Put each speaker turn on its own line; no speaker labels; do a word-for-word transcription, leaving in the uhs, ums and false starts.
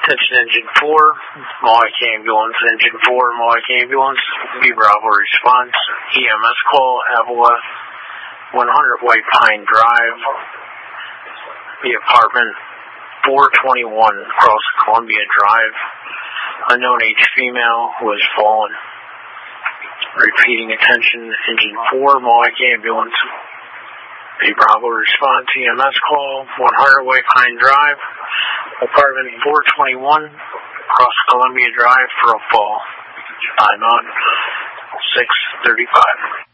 Attention Engine four, Milwaukee Ambulance, Engine four, Milwaukee Ambulance, B Bravo response, E M S call, Avila, one hundred White Pine Drive, the apartment four twenty-one across Columbia Drive, unknown age female who has fallen. Repeating attention, Engine four, Milwaukee Ambulance, B Bravo response, E M S call, one hundred White Pine Drive, apartment four twenty-one, across Columbia Drive for a fall. Time on six thirty-five.